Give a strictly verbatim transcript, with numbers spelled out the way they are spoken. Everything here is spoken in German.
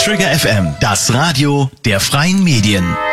Trigger F M, das Radio der freien Medien.